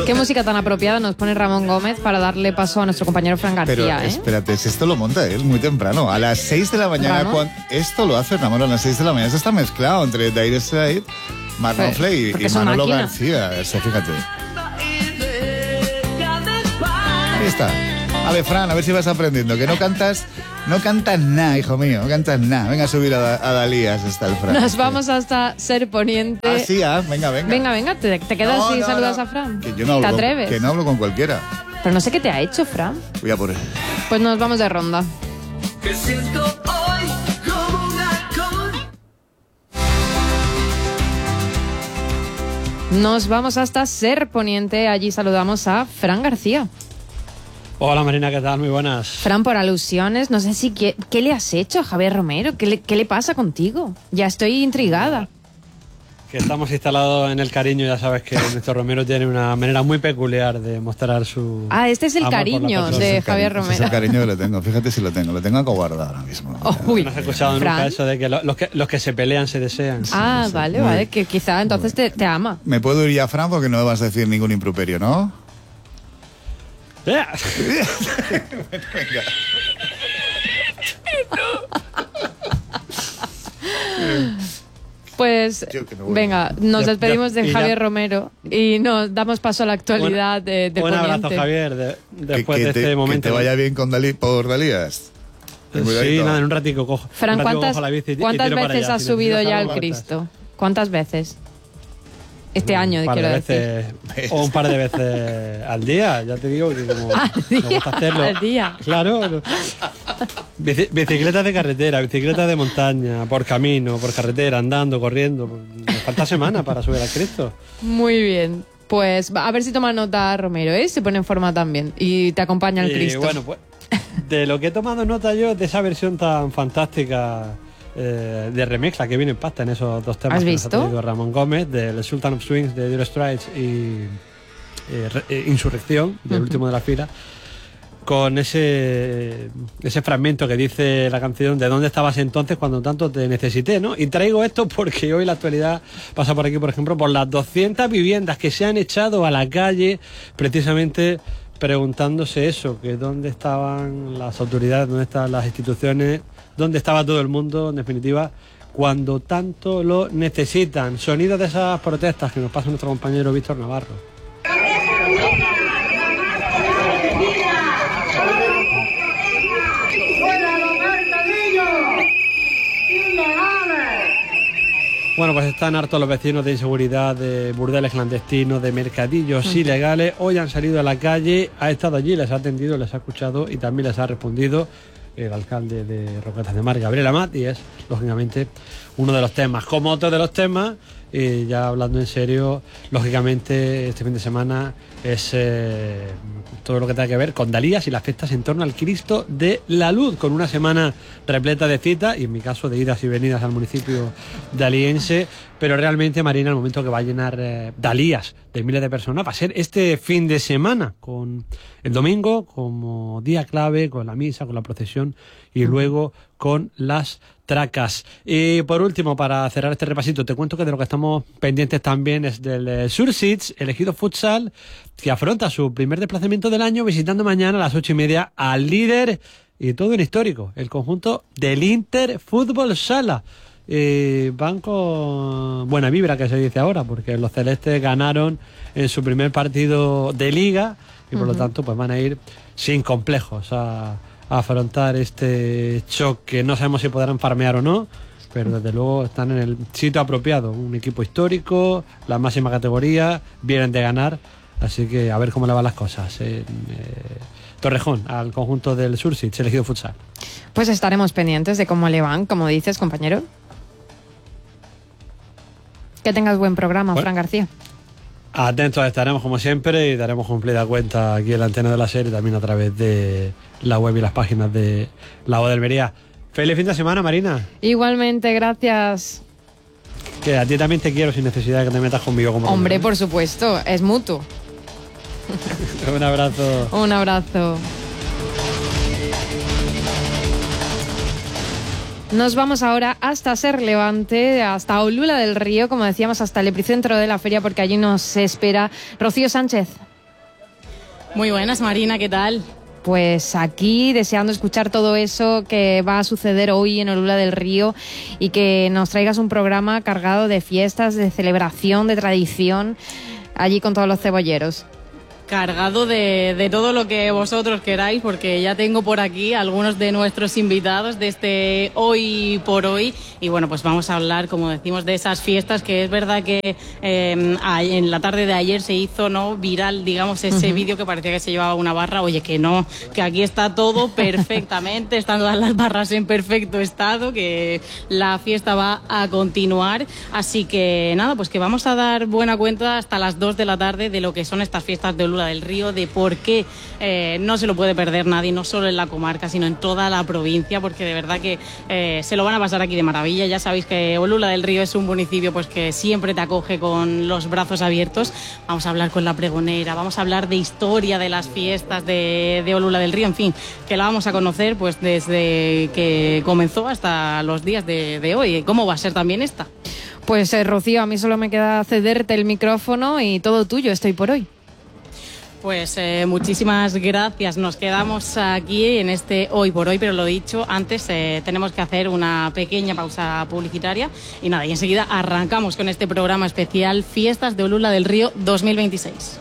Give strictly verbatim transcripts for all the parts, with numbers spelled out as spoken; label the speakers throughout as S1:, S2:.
S1: Qué música tan apropiada nos pone Ramón Gómez para darle paso a nuestro compañero Fran García.
S2: Pero
S1: ¿eh?
S2: espérate, si esto lo monta él muy temprano. A las seis de la mañana, cuando, esto lo hace Ramón a las seis de la mañana. Esto está mezclado entre Dire Straits, Mark Knopfler y, y Manolo García. Eso, fíjate. Ahí está. A ver, Fran, a ver si vas aprendiendo. Que no cantas, no cantas nada, hijo mío. No cantas nada. Venga a subir a, a Dalías, está el Fran.
S1: Nos vamos hasta Ser Poniente.
S2: Ah, sí, ah, venga, venga.
S1: Venga, venga, te, te quedas
S2: no,
S1: y
S2: no,
S1: saludas
S2: no.
S1: a Fran.
S2: Que yo no hablo
S1: ¿Te
S2: con,
S1: atreves?
S2: que no hablo con cualquiera.
S1: Pero no sé qué te ha hecho, Fran.
S2: Voy a por él.
S1: Pues nos vamos de ronda.
S3: Que siento hoy como una con...
S1: Nos vamos hasta Ser Poniente. Allí saludamos a Fran García.
S4: Hola Marina, ¿qué tal? Muy buenas.
S1: Fran, por alusiones, no sé si qué, ¿qué le has hecho a Javier Romero? ¿Qué le, qué le pasa contigo? Ya estoy intrigada.
S4: Que estamos instalados en el cariño, ya sabes que nuestro Romero tiene una manera muy peculiar de mostrar su...
S1: Ah, este es el
S4: amor por la
S1: cariño
S4: persona.
S1: de
S2: Es el
S1: Javier
S2: cariño,
S1: Romero.
S2: Es el cariño que le tengo. Fíjate si lo tengo. Lo tengo acobardado ahora mismo.
S1: Oh, uy,
S4: No has escuchado
S1: Fran.
S4: nunca eso de que lo- los, que los que se pelean se desean.
S1: Ah,
S2: sí,
S1: vale,
S2: muy
S1: vale,
S2: bien.
S1: que quizá entonces te, te ama.
S2: Me puedo ir ya, Fran, porque no me vas a decir ningún improperio, ¿no?
S4: ¡Eh!
S2: Venga.
S1: Pues
S2: Yo que me voy.
S1: venga, nos
S4: Ya-
S1: despedimos
S4: ya-
S1: de
S4: y ya-
S1: Javier Romero y nos damos paso a la actualidad de, de
S4: Un abrazo,
S1: Poniente.
S4: Javier, de- después
S2: que, que
S4: de
S2: te,
S4: este
S2: que
S4: momento.
S2: te vaya bien con Dalí, por Dalías. Ten
S4: Sí,
S2: cuidadito.
S4: nada, en un ratico cojo.
S1: Fran,
S4: un ratico
S1: ¿cuántas,
S4: cojo la bici y- y
S1: ¿cuántas
S4: tiro para
S1: veces
S4: allá.
S1: has
S4: Si
S1: subido
S4: necesitas
S1: ya
S4: algo,
S1: al
S4: ¿cuántas?
S1: Cristo? ¿Cuántas veces? Este año,
S4: Un par
S1: quiero
S4: de
S1: decir.
S4: veces, o un par de veces al día, ya te digo que como
S1: Al
S4: me
S1: día,
S4: gusta hacerlo.
S1: al día.
S4: Claro. Bici- bicicletas de carretera, bicicletas de montaña, por camino, por carretera, andando, corriendo. Me falta semana para subir al Cristo.
S1: Muy bien. Pues va- a ver si toma nota Romero, ¿eh? Se pone en forma también y te acompaña al
S4: Y
S1: Cristo.
S4: bueno, pues de lo que he tomado nota yo, de esa versión tan fantástica eh, de remezcla que viene en pasta en esos dos temas
S1: ¿Has
S4: que nos ha
S1: visto?
S4: traído Ramón Gómez, del Sultan of Swings de Dire Straits y eh, Re- eh, Insurrección, del
S1: Ujú.
S4: último de la fila, con ese ese fragmento que dice la canción de dónde estabas entonces cuando tanto te necesité, ¿no? Y traigo esto porque hoy la actualidad pasa por aquí, por ejemplo, por las doscientas viviendas que se han echado a la calle precisamente preguntándose eso, que dónde estaban las autoridades, dónde estaban las instituciones, dónde estaba todo el mundo, en definitiva, cuando tanto lo necesitan. Sonidos de esas protestas que nos pasa nuestro compañero Víctor Navarro. Bueno, pues están hartos los vecinos de inseguridad, de burdeles clandestinos, de mercadillos ilegales. Hoy han salido a la calle, ha estado allí, les ha atendido, les ha escuchado y también les ha respondido el alcalde de Roquetas de Mar, Gabriel Amat, y es, lógicamente, uno de los temas. Como otro de los temas, y ya hablando en serio, lógicamente, este fin de semana es eh, todo lo que tenga que ver con Dalías y las fiestas en torno al Cristo de la Luz, con una semana repleta de citas y en mi caso de idas y venidas al municipio daliense, pero realmente, Marina, el momento que va a llenar eh, Dalías de miles de personas va a ser este fin de semana, con el domingo como día clave, con la misa, con la procesión y luego con las tracas. Y por último, para cerrar este repasito, te cuento que de lo que estamos pendientes también es del eh, Surseeds, el Ejido Futsal, que afronta su primer desplazamiento del año visitando mañana a las ocho y media al líder y todo en histórico, el conjunto del Inter Fútbol Sala. Eh, van con buena vibra, que se dice ahora, porque los celestes ganaron en su primer partido de liga y por uh-huh. lo tanto pues van a ir sin complejos a, a afrontar este choque. No sabemos si podrán farmear o no, pero desde luego están en el sitio apropiado, un equipo histórico, la máxima categoría, vienen de ganar, así que a ver cómo le van las cosas en eh, Torrejón al conjunto del Surseeds, el Ejido Futsal.
S1: Pues estaremos pendientes de cómo le van, como dices, compañero. Que tengas buen programa, bueno, Fran García.
S4: Atentos estaremos como siempre y daremos cumplida cuenta aquí en la antena de la serie, también a través de la web y las páginas de La Voz de Almería. Feliz fin de semana, Marina.
S1: Igualmente, gracias.
S4: Que a ti también te quiero sin necesidad de que te metas conmigo. Como
S1: Hombre, por supuesto, es mutuo.
S4: Un abrazo.
S1: Un abrazo. Nos vamos ahora hasta Ser Levante, hasta Olula del Río, como decíamos, hasta el epicentro de la feria, porque allí nos espera Rocío Sánchez.
S5: Muy buenas, Marina, ¿qué tal?
S1: Pues aquí deseando escuchar todo eso que va a suceder hoy en Olula del Río y que nos traigas un programa cargado de fiestas, de celebración, de tradición, allí con todos los cebolleros.
S5: Cargado de, de todo lo que vosotros queráis, porque ya tengo por aquí algunos de nuestros invitados de este Hoy por Hoy. Y bueno, pues vamos a hablar, como decimos, de esas fiestas, que es verdad que eh, en la tarde de ayer se hizo no viral, digamos, ese uh-huh. vídeo que parecía que se llevaba una barra. Oye, que no, que aquí está todo perfectamente, están todas las barras en perfecto estado, que la fiesta va a continuar. Así que nada, pues que vamos a dar buena cuenta hasta las dos de la tarde de lo que son estas fiestas de Olula del Río, de por qué eh, no se lo puede perder nadie, no solo en la comarca, sino en toda la provincia, porque de verdad que eh, se lo van a pasar aquí de maravilla. Ya sabéis que Olula del Río es un municipio pues que siempre te acoge con los brazos abiertos. Vamos a hablar con la pregonera, vamos a hablar de historia de las fiestas de, de Olula del Río, en fin, que la vamos a conocer pues desde que comenzó hasta los días de, de hoy. ¿Cómo va a ser también esta?
S1: Pues eh, Rocío, a mí solo me queda cederte el micrófono y todo tuyo, estoy por hoy.
S5: Pues eh, muchísimas gracias. Nos quedamos aquí en este Hoy por Hoy, pero lo dicho, antes eh, tenemos que hacer una pequeña pausa publicitaria y nada, y enseguida arrancamos con este programa especial Fiestas de Olula del Río dos mil veintiséis.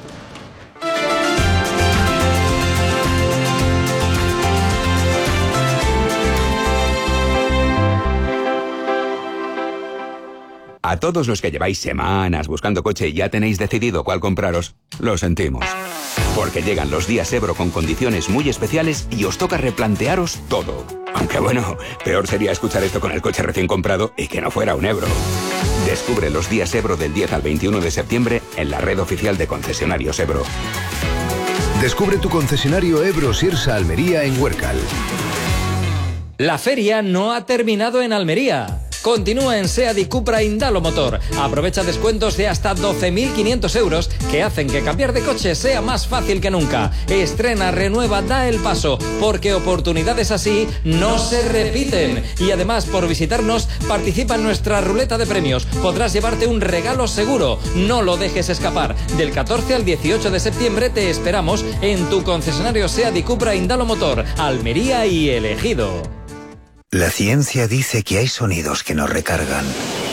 S6: A todos los que lleváis semanas buscando coche y ya tenéis decidido cuál compraros, lo sentimos. Porque llegan los días Ebro con condiciones muy especiales y os toca replantearos todo. Aunque bueno, peor sería escuchar esto con el coche recién comprado y que no fuera un Ebro. Descubre los días Ebro del diez al veintiuno de septiembre en la red oficial de concesionarios Ebro.
S7: Descubre tu concesionario Ebro Sirsa Almería en Huércal.
S8: La feria no ha terminado en Almería. Continúa en SEAT y Cupra Indalo Motor. Aprovecha descuentos de hasta doce mil quinientos euros que hacen que cambiar de coche sea más fácil que nunca. Estrena, renueva, da el paso, porque oportunidades así no se repiten. Y además, por visitarnos, participa en nuestra ruleta de premios. Podrás llevarte un regalo seguro. No lo dejes escapar. Del catorce al dieciocho de septiembre te esperamos en tu concesionario SEAT y Cupra Indalo Motor, Almería y El Ejido.
S9: La ciencia dice que hay sonidos que nos recargan.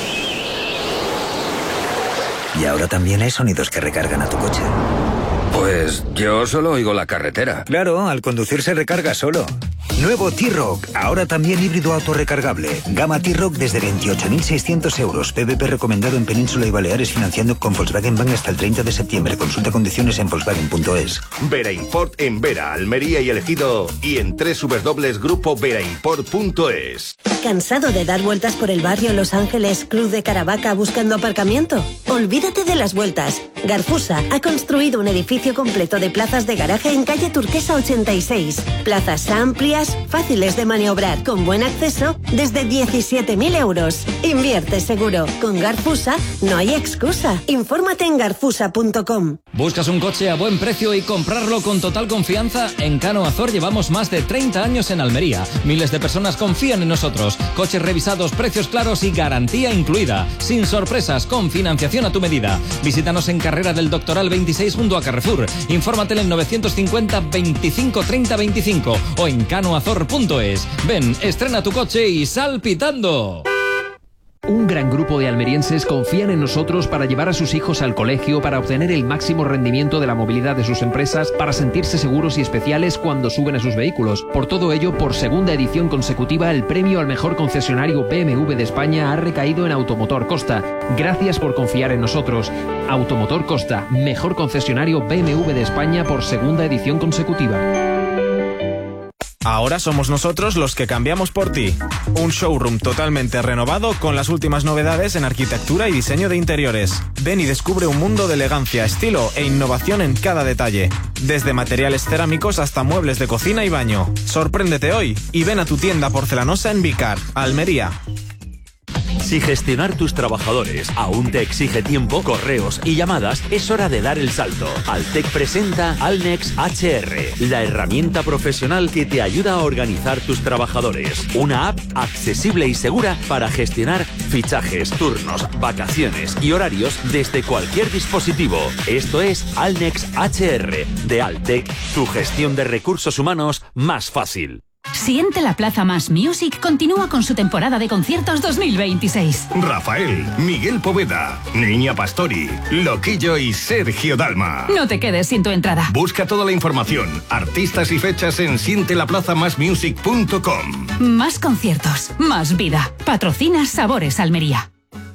S9: Y ahora también hay sonidos que recargan a tu coche.
S10: Pues yo solo oigo la carretera.
S9: Claro, al conducir se recarga solo. Nuevo T-Roc, ahora también híbrido autorrecargable. Gama T-Roc desde veintiocho mil seiscientos euros. P V P recomendado en Península y Baleares, financiando con Volkswagen Bank hasta el treinta de septiembre. Consulta condiciones en Volkswagen punto es.
S11: Vera Import en Vera, Almería y El Ejido. Y en doble u doble u doble u punto grupo vera import punto es.
S12: ¿Cansado de dar vueltas por el barrio Los Ángeles, Cruz de Caravaca buscando aparcamiento? Olvídate de las vueltas. Garfusa ha construido un edificio completo de plazas de garaje en calle Turquesa ochenta y seis. Plazas amplias, fáciles de maniobrar, con buen acceso, desde diecisiete mil euros. Invierte seguro. Con Garfusa no hay excusa. Infórmate en garfusa punto com.
S8: ¿Buscas un coche a buen precio y comprarlo con total confianza? En Cano Azor llevamos más de treinta años en Almería. Miles de personas confían en nosotros. Coches revisados, precios claros y garantía incluida. Sin sorpresas, con financiación a tu medida. Visítanos en Carrera del Doctoral veintiséis junto a Carrefour. Infórmate en el novecientos cincuenta veinticinco treinta veinticinco o en canoazor punto es. Ven, estrena tu coche y sal pitando.
S13: Un gran grupo de almerienses confían en nosotros para llevar a sus hijos al colegio, para obtener el máximo rendimiento de la movilidad de sus empresas, para sentirse seguros y especiales cuando suben a sus vehículos. Por todo ello, por segunda edición consecutiva, el premio al mejor concesionario B M W de España ha recaído en Automotor Costa. Gracias por confiar en nosotros. Automotor Costa, mejor concesionario B M W de España por segunda edición consecutiva.
S14: Ahora somos nosotros los que cambiamos por ti. Un showroom totalmente renovado con las últimas novedades en arquitectura y diseño de interiores. Ven y descubre un mundo de elegancia, estilo e innovación en cada detalle. Desde materiales cerámicos hasta muebles de cocina y baño. Sorpréndete hoy y ven a tu tienda porcelanosa en Vicar, Almería.
S15: Si gestionar tus trabajadores aún te exige tiempo, correos y llamadas, es hora de dar el salto. Altec presenta Alnex H R, la herramienta profesional que te ayuda a organizar tus trabajadores. Una app accesible y segura para gestionar fichajes, turnos, vacaciones y horarios desde cualquier dispositivo. Esto es Alnex H R de Altec, tu gestión de recursos humanos más fácil.
S16: Siente la Plaza Más Music continúa con su temporada de conciertos dos mil veintiséis.
S11: Rafael, Miguel Poveda, Niña Pastori, Loquillo y Sergio Dalma.
S16: No te quedes sin tu entrada.
S11: Busca toda la información, artistas y fechas en siente la plaza más music punto com.
S16: Más conciertos, más vida. Patrocina Sabores Almería.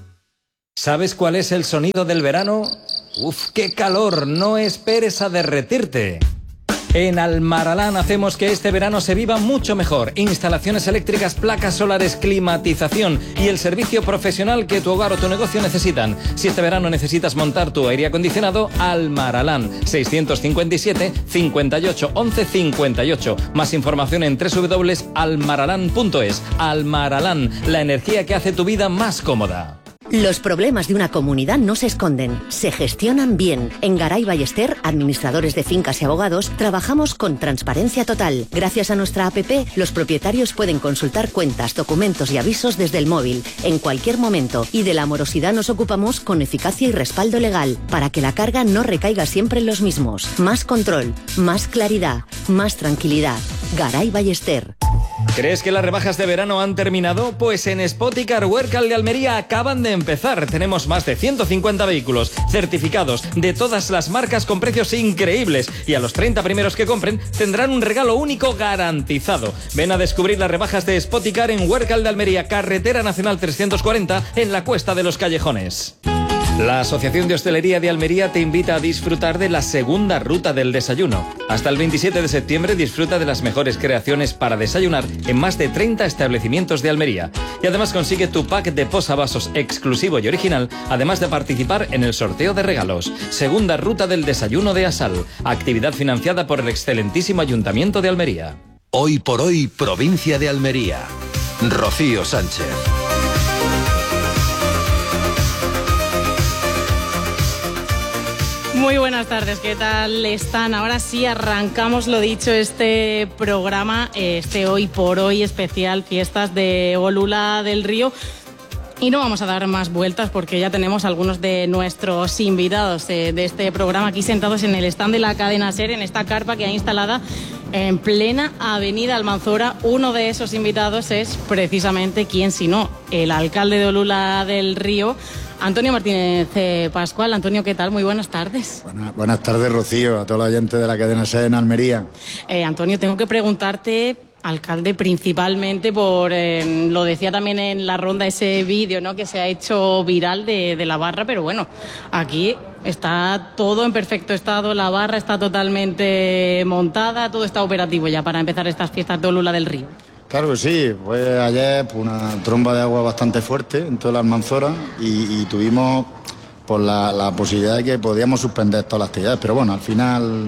S8: ¿Sabes cuál es el sonido del verano? ¡Uf, qué calor! No esperes a derretirte. En Almaralán hacemos que este verano se viva mucho mejor. Instalaciones eléctricas, placas solares, climatización y el servicio profesional que tu hogar o tu negocio necesitan. Si este verano necesitas montar tu aire acondicionado, Almaralán. seiscientos cincuenta y siete, cincuenta y ocho, once, cincuenta y ocho. Más información en doble u doble u doble u punto almaralán punto es. Almaralán, la energía que hace tu vida más cómoda.
S17: Los problemas de una comunidad no se esconden, se gestionan bien. En Garay Ballester, administradores de fincas y abogados, trabajamos con transparencia total. Gracias a nuestra app, los propietarios pueden consultar cuentas, documentos y avisos desde el móvil, en cualquier momento. Y de la morosidad nos ocupamos con eficacia y respaldo legal, para que la carga no recaiga siempre en los mismos. Más control, más claridad, más tranquilidad. Garay Ballester.
S8: ¿Crees que las rebajas de verano han terminado? Pues en Spoticar Huércal de Almería acaban de empezar. Tenemos más de ciento cincuenta vehículos certificados de todas las marcas con precios increíbles. Y a los treinta primeros que compren tendrán un regalo único garantizado. Ven a descubrir las rebajas de Spoticar en Huércal de Almería, Carretera Nacional trescientos cuarenta, en la Cuesta de los Callejones. La Asociación de Hostelería de Almería te invita a disfrutar de la segunda ruta del desayuno. Hasta el veintisiete de septiembre disfruta de las mejores creaciones para desayunar en más de treinta establecimientos de Almería. Y además consigue tu pack de posavasos exclusivo y original, además de participar en el sorteo de regalos. Segunda ruta del desayuno de Asal. Actividad financiada por el excelentísimo Ayuntamiento de Almería.
S18: Hoy por hoy, provincia de Almería. Rocío Sánchez.
S5: Muy buenas tardes, ¿qué tal están? Ahora sí arrancamos, lo dicho, este programa, este Hoy por Hoy especial, fiestas de Olula del Río. Y no vamos a dar más vueltas porque ya tenemos algunos de nuestros invitados de, de este programa aquí sentados en el stand de la cadena SER, en esta carpa que ha instalada en plena avenida Almanzora. Uno de esos invitados es precisamente, ¿quién si no?, el alcalde de Olula del Río, Antonio Martínez eh, Pascual. Antonio, ¿qué tal? Muy buenas tardes.
S19: Buenas, buenas tardes, Rocío, a todos los oyentes de la cadena SER en Almería.
S5: Eh, Antonio, tengo que preguntarte, alcalde, principalmente por, eh, lo decía también en la ronda, ese vídeo, ¿no?, que se ha hecho viral de, de la barra, pero bueno, aquí está todo en perfecto estado, la barra está totalmente montada, todo está operativo ya para empezar estas fiestas de Olula del Río.
S19: Claro que sí, fue ayer pues, una tromba de agua bastante fuerte en toda la Almanzora y, y tuvimos pues, la, la posibilidad de que podíamos suspender todas las actividades, pero bueno, al final,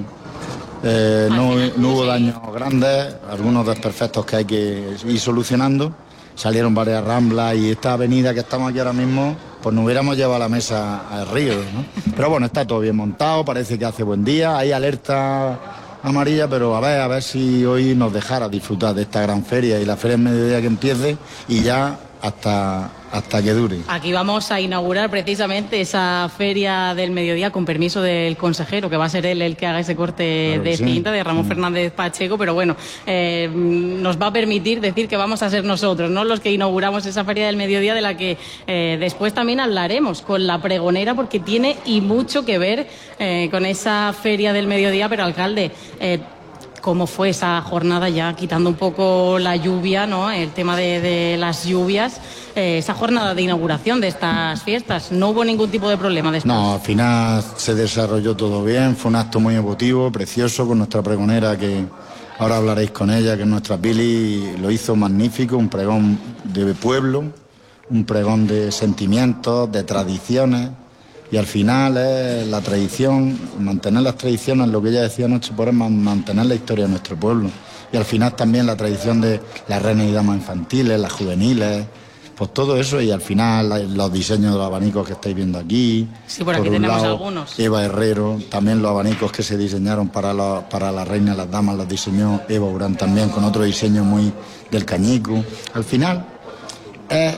S19: eh, al no, final no hubo sí. daños grandes, algunos desperfectos que hay que ir solucionando, salieron varias ramblas y esta avenida que estamos aquí ahora mismo, pues nos hubiéramos llevado a la mesa al río, ¿no? Pero bueno, está todo bien montado, parece que hace buen día, hay alerta amarilla, pero a ver, a ver si hoy nos dejara disfrutar de esta gran feria y la feria en mediodía que empiece y ya hasta, hasta que dure.
S5: Aquí vamos a inaugurar precisamente esa feria del mediodía con permiso del consejero, que va a ser él el que haga ese corte claro de sí. cinta, de Ramón Fernández Pacheco, pero bueno, eh, nos va a permitir decir que vamos a ser nosotros, ¿no?, los que inauguramos esa feria del mediodía, de la que eh, después también hablaremos con la pregonera, porque tiene y mucho que ver eh, con esa feria del mediodía. Pero alcalde, eh, ¿cómo fue esa jornada, ya quitando un poco la lluvia, ¿no?, el tema de, de las lluvias, eh, esa jornada de inauguración de estas fiestas? ¿No hubo ningún tipo de problema después?
S19: No, al final se desarrolló todo bien, fue un acto muy emotivo, precioso, con nuestra pregonera, que ahora hablaréis con ella, que es nuestra Pili, lo hizo magnífico, un pregón de pueblo, un pregón de sentimientos, de tradiciones. Y al final es la tradición, mantener las tradiciones, lo que ella decía anoche, por es mantener la historia de nuestro pueblo. Y al final también la tradición de las reinas y damas infantiles, las juveniles, pues todo eso, y al final los diseños de los abanicos que estáis viendo aquí.
S5: Sí, por aquí por tenemos lado, algunos.
S19: Eva Herrero, también los abanicos que se diseñaron para, los, para la reina y las damas los diseñó Eva Urán también, con otro diseño muy del cañico. Al final, es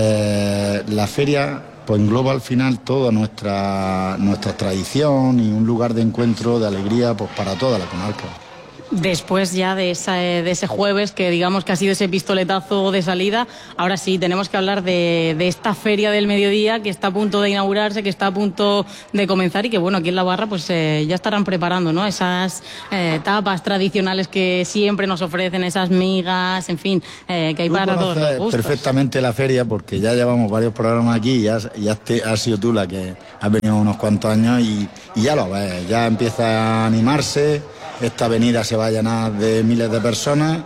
S19: eh, la feria pues engloba al final toda nuestra, nuestra tradición y un lugar de encuentro, de alegría, pues para toda la comarca.
S5: Después ya de, esa, de ese jueves, que digamos que ha sido ese pistoletazo de salida, ahora sí, tenemos que hablar de, de esta feria del mediodía que está a punto de inaugurarse, que está a punto de comenzar y que, bueno, aquí en La Barra pues eh, ya estarán preparando, ¿no? Esas eh, tapas tradicionales que siempre nos ofrecen, esas migas, en fin, eh, que hay
S19: tú
S5: para todos los gustos.
S19: Perfectamente la feria, porque ya llevamos varios programas aquí y has, y has, te, has sido tú la que has venido unos cuantos años y, y ya lo ves, ya empieza a animarse. Esta avenida se va a llenar de miles de personas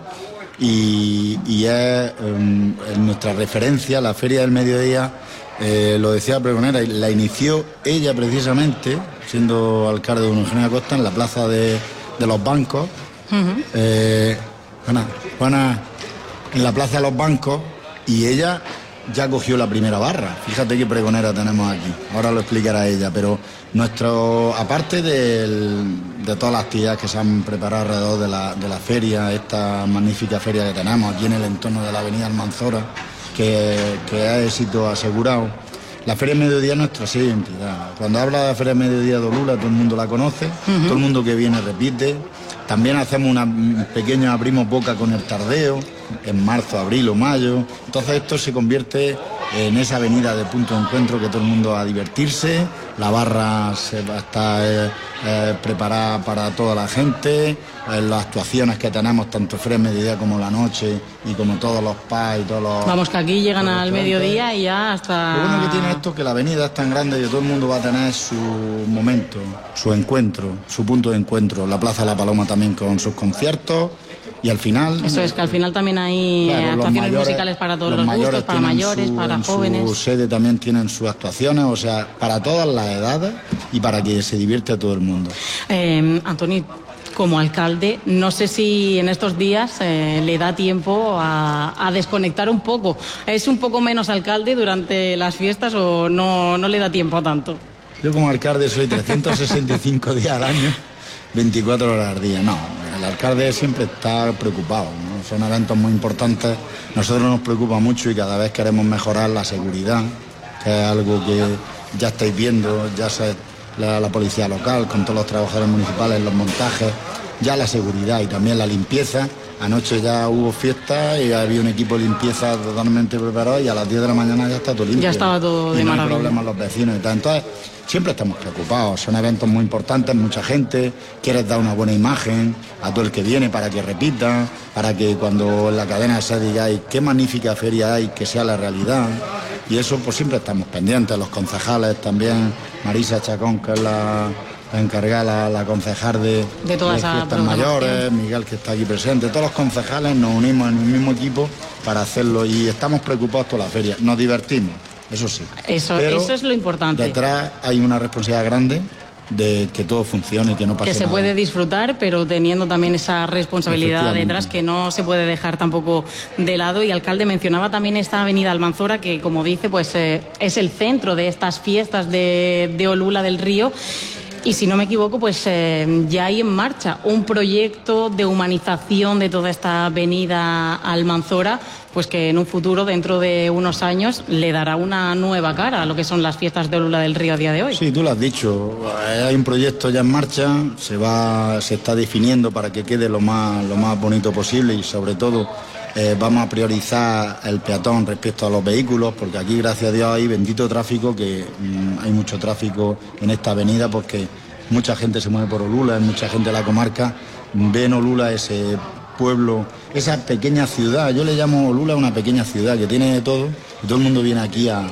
S19: y, y es um, nuestra referencia, la Feria del Mediodía, eh, lo decía la pregonera, la inició ella precisamente, siendo alcalde de Don Eugenio Acosta, en la plaza de, de los bancos, uh-huh. eh, buena, buena, en la plaza de los bancos, y ella ya cogió la primera barra. Fíjate qué pregonera tenemos aquí, ahora lo explicará ella, pero nuestro, aparte del, de todas las actividades que se han preparado alrededor de la, de la feria, esta magnífica feria que tenemos aquí en el entorno de la avenida Almanzora, que, que ha éxito asegurado, la Feria del Mediodía es nuestra sello de identidad. Cuando habla de la Feria del Mediodía de Olula, todo el mundo la conoce, uh-huh. todo el mundo que viene repite. También hacemos una pequeña, abrimos boca con el tardeo, en marzo, abril o mayo. Entonces esto se convierte en esa avenida de punto de encuentro que todo el mundo va a divertirse. La barra se va a estar eh, eh, preparada para toda la gente. Eh, las actuaciones que tenemos, tanto Feria del Mediodía como la noche, y como todos los P A y todos los...
S5: Vamos, que aquí llegan al mediodía y ya hasta...
S19: Lo bueno que tiene esto es que la avenida es tan grande que todo el mundo va a tener su momento, su encuentro, su punto de encuentro. La Plaza de la Paloma también con sus conciertos. Y al final...
S5: Eso es, que al final también hay claro, actuaciones mayores, musicales para todos los, los gustos, para mayores, su, para jóvenes.
S19: En su sede también tienen sus actuaciones, o sea, para todas las edades y para que se divierte a todo el mundo.
S5: Eh, Antoni, como alcalde, no sé si en estos días eh, le da tiempo a, a desconectar un poco. ¿Es un poco menos alcalde durante las fiestas o no, no le da tiempo a tanto?
S19: Yo como alcalde soy trescientos sesenta y cinco días al año, veinticuatro horas al día. No, el alcalde siempre está preocupado, ¿no? Son eventos muy importantes. Nosotros nos preocupa mucho y cada vez queremos mejorar la seguridad, que es algo que ya estáis viendo, ya se, la, la policía local, con todos los trabajadores municipales, los montajes, ya la seguridad y también la limpieza. Anoche ya hubo fiesta y había un equipo de limpieza totalmente preparado y a las diez de la mañana ya está todo limpio.
S5: Ya estaba todo de
S19: y no hay
S5: maravilla.
S19: problemas los vecinos y tal. Entonces, siempre estamos preocupados. Son eventos muy importantes, mucha gente. Quieres dar una buena imagen a todo el que viene para que repita, para que cuando en la cadena se digáis qué magnífica feria hay, que sea la realidad. Y eso pues siempre estamos pendientes. Los concejales también, Marisa Chacón, que es la... la encargada, la, la concejal de,
S5: de todas
S19: de fiestas mayores, Miguel, que está aquí presente, todos los concejales nos unimos en un mismo equipo para hacerlo y estamos preocupados por la feria, nos divertimos, eso sí.
S5: Eso, eso es lo importante.
S19: Detrás hay una responsabilidad grande de que todo funcione y que no pase
S5: que se
S19: nada.
S5: Puede disfrutar, pero teniendo también esa responsabilidad detrás que no se puede dejar tampoco de lado. Y alcalde, mencionaba también esta avenida Almanzora, que como dice, pues eh, es el centro de estas fiestas de, de Olula del Río. Y si no me equivoco, pues eh, ya hay en marcha un proyecto de humanización de toda esta avenida Almanzora, pues que en un futuro, dentro de unos años, le dará una nueva cara a lo que son las fiestas de Olula del Río a día de hoy.
S19: Sí, tú lo has dicho, hay un proyecto ya en marcha, se va, se está definiendo para que quede lo más, lo más bonito posible y sobre todo eh, vamos a priorizar el peatón respecto a los vehículos, porque aquí, gracias a Dios, hay bendito tráfico, que mmm, hay mucho tráfico en esta avenida porque mucha gente se mueve por Olula, mucha gente de la comarca ve en Olula ese pueblo, esa pequeña ciudad. Yo le llamo Olula una pequeña ciudad que tiene de todo y todo el mundo viene aquí a,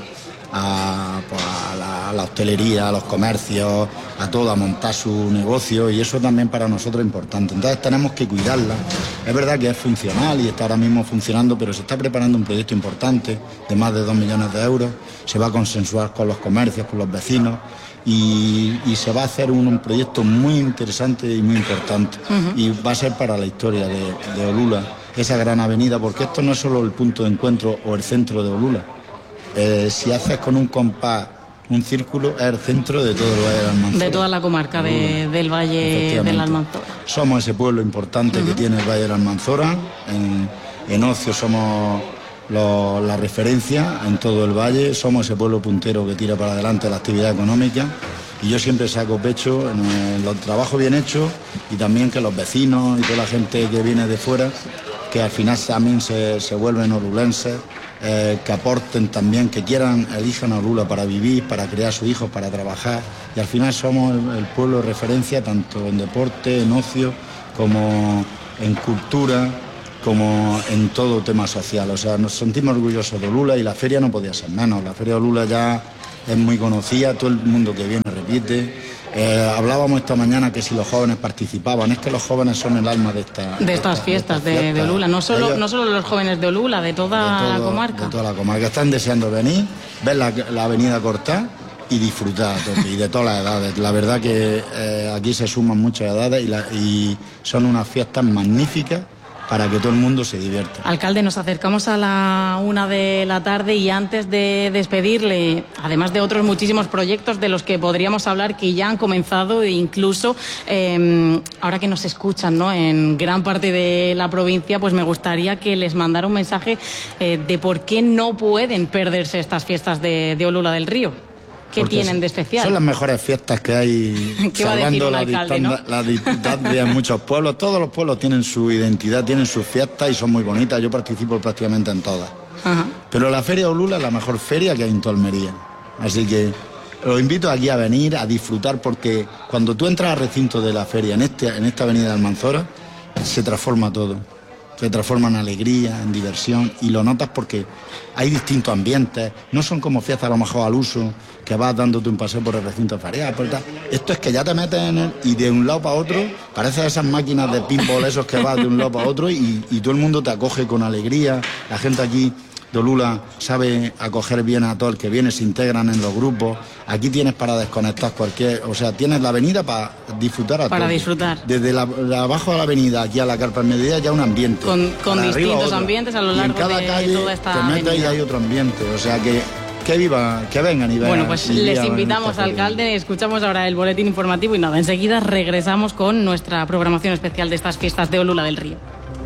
S19: a, pues a, la, a la hostelería, a los comercios, a todo, a montar su negocio y eso también para nosotros es importante. Entonces tenemos que cuidarla. Es verdad que es funcional y está ahora mismo funcionando, pero se está preparando un proyecto importante de más de dos millones de euros. Se va a consensuar con los comercios, con los vecinos. Y, y se va a hacer un, un proyecto muy interesante y muy importante. Uh-huh. Y va a ser para la historia de, de Olula. esa gran avenida, porque esto no es solo el punto de encuentro o el centro de Olula. Eh, si haces con un compás un círculo, es el centro de todo el Valle del Almanzora.
S5: De toda la comarca de, del Valle del Almanzora.
S19: Somos ese pueblo importante uh-huh. que tiene el Valle del Almanzora. En, en ocio somos lo, la referencia en todo el valle. Somos ese pueblo puntero que tira para adelante la actividad económica. Y yo siempre saco pecho en el, los trabajos bien hechos y también que los vecinos y toda la gente que viene de fuera, que al final también se, se vuelven orulenses. Eh, que aporten también, que quieran, elijan a Olula para vivir, para crear sus hijos, para trabajar. Y al final somos el, el pueblo de referencia tanto en deporte, en ocio, como en cultura, como en todo tema social. O sea, nos sentimos orgullosos de Olula y la feria no podía ser menos. La feria de Olula ya es muy conocida, todo el mundo que viene repite. Eh, hablábamos esta mañana que si los jóvenes participaban, es que los jóvenes son el alma de, esta,
S5: de, estas, de fiestas de, fiestas. de Olula, no solo, Ellos, no solo los jóvenes de Olula, de toda de todo, la comarca.
S19: De toda la comarca, están deseando venir, ver la, la avenida cortada y disfrutar, y de todas las edades. La verdad que eh, aquí se suman muchas edades y, la, y son unas fiestas magníficas para que todo el mundo se divierta.
S5: Alcalde, nos acercamos a la una de la tarde y antes de despedirle, además de otros muchísimos proyectos de los que podríamos hablar que ya han comenzado e incluso eh, ahora que nos escuchan, ¿no?, en gran parte de la provincia, pues me gustaría que les mandara un mensaje eh, de por qué no pueden perderse estas fiestas de, de Olula del Río. ¿Qué Porque tienen de especial?
S19: Son las mejores fiestas que hay, salvando la, alcalde, ¿no? la distancia en muchos pueblos. Todos los pueblos tienen su identidad, tienen sus fiestas y son muy bonitas. Yo participo prácticamente en todas. Ajá. Pero la Feria de Olula es la mejor feria que hay en toda Almería. Así que los invito aquí a venir, a disfrutar, porque cuando tú entras al recinto de la feria, en, este, en esta avenida de Almanzora, se transforma todo. Se transforma en alegría, en diversión, y lo notas porque hay distintos ambientes, no son como fiestas a lo mejor al uso, que vas dándote un paseo por el recinto ferial. Esto es que ya te metes en él y de un lado para otro, parece esas máquinas de pinball esos que vas de un lado para otro y, y todo el mundo te acoge con alegría. La gente aquí de Olula sabe acoger bien a todo el que viene, se integran en los grupos. Aquí tienes para desconectar cualquier, o sea, tienes la avenida para disfrutar a
S5: Para
S19: todo.
S5: disfrutar.
S19: Desde la, de abajo de la avenida aquí a la Carpa Mediodía ya un ambiente.
S5: Con, con distintos
S19: arriba,
S5: ambientes a lo largo
S19: y en cada
S5: de
S19: calle
S5: toda esta
S19: te metes
S5: avenida.
S19: y hay otro ambiente, o sea que que viva, que vengan y vean.
S5: Bueno, pues les invitamos, alcalde, escuchamos ahora el boletín informativo y nada, enseguida regresamos con nuestra programación especial de estas fiestas de Olula del Río.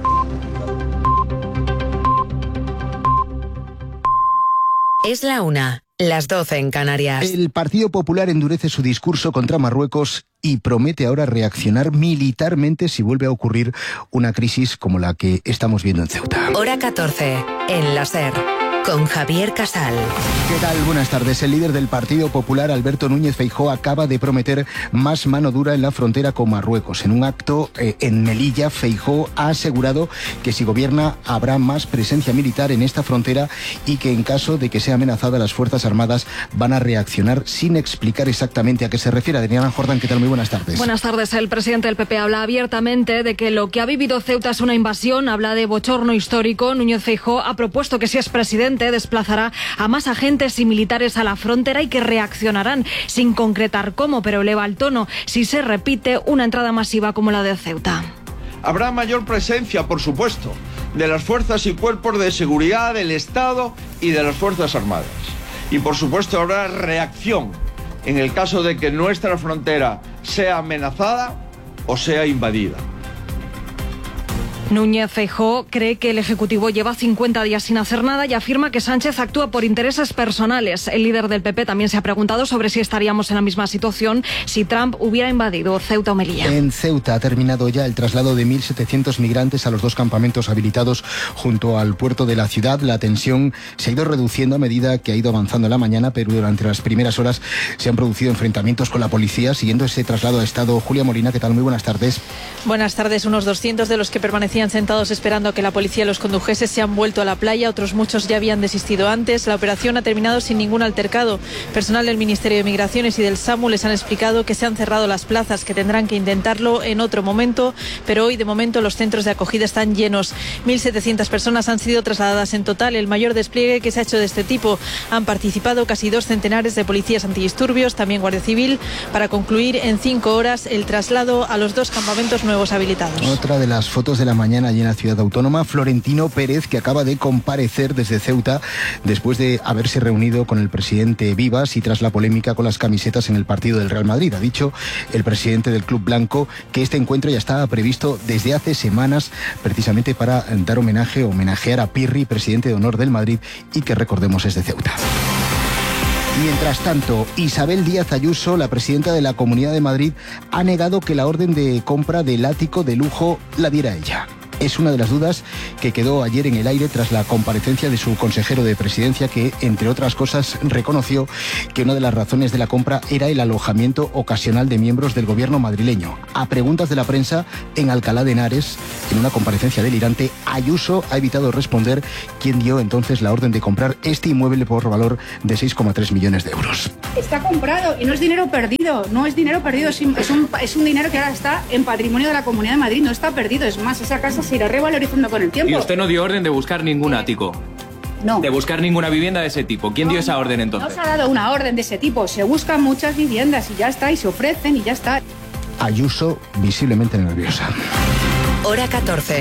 S20: Es la una, las doce en Canarias.
S21: El Partido Popular endurece su discurso contra Marruecos y promete ahora reaccionar militarmente si vuelve a ocurrir una crisis como la que estamos viendo en Ceuta.
S20: Hora catorce, en la SER, con Javier Casal.
S21: ¿Qué tal? Buenas tardes. El líder del Partido Popular, Alberto Núñez Feijóo, acaba de prometer más mano dura en la frontera con Marruecos. En un acto eh, en Melilla, Feijóo ha asegurado que si gobierna habrá más presencia militar en esta frontera y que en caso de que sea amenazada las Fuerzas Armadas van a reaccionar sin explicar exactamente a qué se refiere. Adriana Jordán, ¿qué tal? Muy buenas tardes.
S22: Buenas tardes. El presidente del P P habla abiertamente de que lo que ha vivido Ceuta es una invasión, habla de bochorno histórico. Núñez Feijóo ha propuesto que si es presidente desplazará a más agentes y militares a la frontera y que reaccionarán sin concretar cómo, pero eleva el tono si se repite una entrada masiva como la de Ceuta.
S23: Habrá mayor presencia, por supuesto, de las fuerzas y cuerpos de seguridad del Estado y de las Fuerzas Armadas. Y por supuesto habrá reacción en el caso de que nuestra frontera sea amenazada o sea invadida.
S22: Núñez Feijóo cree que el Ejecutivo lleva cincuenta días sin hacer nada y afirma que Sánchez actúa por intereses personales. El líder del P P también se ha preguntado sobre si estaríamos en la misma situación si Trump hubiera invadido Ceuta o Melilla.
S21: En Ceuta ha terminado ya el traslado de mil setecientos migrantes a los dos campamentos habilitados junto al puerto de la ciudad. La tensión se ha ido reduciendo a medida que ha ido avanzando la mañana, pero durante las primeras horas se han producido enfrentamientos con la policía. Siguiendo ese traslado ha estado Julia Molina. ¿Qué tal? Muy buenas tardes.
S24: Buenas tardes. Unos doscientos de los que permanecían sentados esperando a que la policía los condujese se han vuelto a la playa, otros muchos ya habían desistido antes. La operación ha terminado sin ningún altercado. Personal del Ministerio de Migraciones y del SAMU les han explicado que se han cerrado las plazas, que tendrán que intentarlo en otro momento, pero hoy de momento los centros de acogida están llenos. mil setecientas personas han sido trasladadas en total, el mayor despliegue que se ha hecho de este tipo. Han participado casi dos centenares de policías antidisturbios, también Guardia Civil, para concluir en cinco horas el traslado a los dos campamentos nuevos habilitados.
S21: Otra de las fotos de la mañana mañana allí en la ciudad autónoma. Florentino Pérez, que acaba de comparecer desde Ceuta después de haberse reunido con el presidente Vivas y tras la polémica con las camisetas en el partido del Real Madrid. Ha dicho el presidente del Club Blanco que este encuentro ya estaba previsto desde hace semanas, precisamente para dar homenaje, homenajear a Pirri, presidente de honor del Madrid, y que recordemos es de Ceuta. Mientras tanto, Isabel Díaz Ayuso, la presidenta de la Comunidad de Madrid, ha negado que la orden de compra del ático de lujo la diera ella. Es una de las dudas que quedó ayer en el aire tras la comparecencia de su consejero de Presidencia, que, entre otras cosas, reconoció que una de las razones de la compra era el alojamiento ocasional de miembros del gobierno madrileño. A preguntas de la prensa en Alcalá de Henares, en una comparecencia delirante, Ayuso ha evitado responder quién dio entonces la orden de comprar este inmueble por valor de seis coma tres millones de euros.
S1: Está comprado y no es dinero perdido, no es dinero perdido, es un, es un dinero que ahora está en patrimonio de la Comunidad de Madrid, no está perdido, es más, esa casa se irá revalorizando con el tiempo.
S2: Y usted no dio orden de buscar ningún ático.
S1: No.
S2: De buscar ninguna vivienda de ese tipo. ¿Quién
S1: no,
S2: dio esa
S1: no,
S2: orden entonces?
S1: No se ha dado una orden de ese tipo. Se buscan muchas viviendas y ya está, y se ofrecen y ya está.
S21: Ayuso visiblemente nerviosa.
S20: Hora catorce.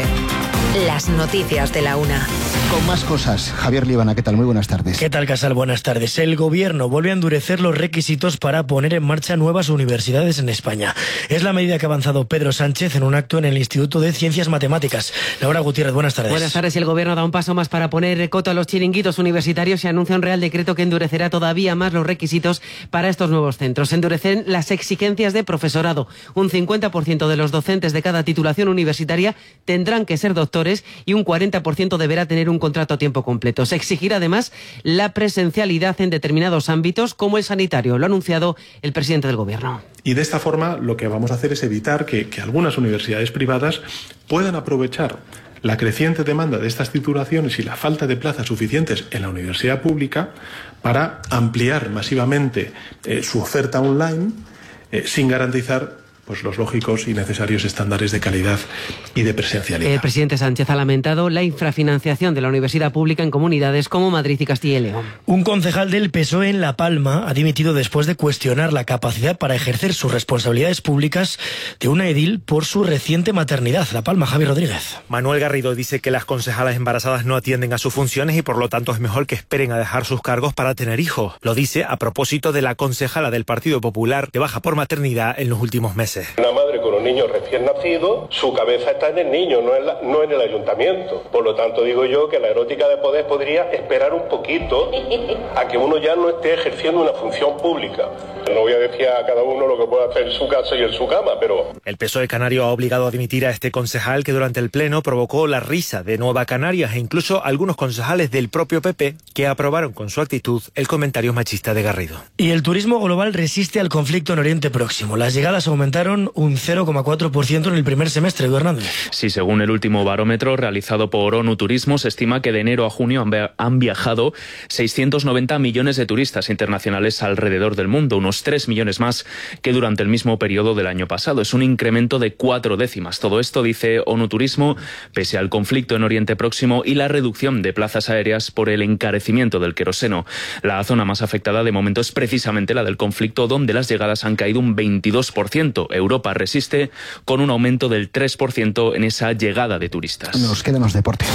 S20: Las noticias de la una.
S21: Con más cosas, Javier Líbana, ¿qué tal? Muy buenas tardes.
S3: ¿Qué tal, Casal? Buenas tardes. El Gobierno vuelve a endurecer los requisitos para poner en marcha nuevas universidades en España. Es la medida que ha avanzado Pedro Sánchez en un acto en el Instituto de Ciencias Matemáticas. Laura Gutiérrez, buenas tardes.
S4: Buenas tardes. Y el Gobierno da un paso más para poner coto a los chiringuitos universitarios y anuncia un Real Decreto que endurecerá todavía más los requisitos para estos nuevos centros. Endurecen las exigencias de profesorado. Un cincuenta por ciento de los docentes de cada titulación universitaria tendrán que ser doctores y un cuarenta por ciento deberá tener un contrato a tiempo completo. Se exigirá además la presencialidad en determinados ámbitos, como el sanitario. Lo ha anunciado el presidente del Gobierno.
S25: Y de esta forma lo que vamos a hacer es evitar que, que algunas universidades privadas puedan aprovechar la creciente demanda de estas titulaciones y la falta de plazas suficientes en la universidad pública para ampliar masivamente eh, su oferta online eh, sin garantizar pues los lógicos y necesarios estándares de calidad y de presencialidad.
S4: El presidente Sánchez ha lamentado la infrafinanciación de la universidad pública en comunidades como Madrid y Castilla y León.
S3: Un concejal del P S O E en La Palma ha dimitido después de cuestionar la capacidad para ejercer sus responsabilidades públicas de una edil por su reciente maternidad. La Palma, Javi Rodríguez.
S26: Manuel Garrido dice que las concejalas embarazadas no atienden a sus funciones y por lo tanto es mejor que esperen a dejar sus cargos para tener hijos. Lo dice a propósito de la concejala del Partido Popular de baja por maternidad en los últimos meses.
S27: Una madre con un niño recién nacido, su cabeza está en el niño, no en, la, no en el ayuntamiento. Por lo tanto, digo yo que la erótica de poder podría esperar un poquito a que uno ya no esté ejerciendo una función pública. No voy a decir a cada uno lo que puede hacer en su casa y en su cama, pero...
S26: El P S O E canario ha obligado a dimitir a este concejal que durante el pleno provocó la risa de Nueva Canarias e incluso algunos concejales del propio P P que aprobaron con su actitud el comentario machista de Garrido.
S3: Y el turismo global resiste al conflicto en Oriente Próximo. Las llegadas aumentaron un cero coma cuatro por ciento en el primer semestre, Edu Hernández.
S28: Sí, según el último barómetro realizado por ONU Turismo, se estima que de enero a junio han viajado seiscientos noventa millones de turistas internacionales alrededor del mundo, unos tres millones más que durante el mismo periodo del año pasado. Es un incremento de cuatro décimas. Todo esto, dice ONU Turismo, pese al conflicto en Oriente Próximo y la reducción de plazas aéreas por el encarecimiento del queroseno. La zona más afectada de momento es precisamente la del conflicto, donde las llegadas han caído un veintidós por ciento. Europa resiste con un aumento del tres por ciento en esa llegada de turistas.
S21: Nos quedan los deportes.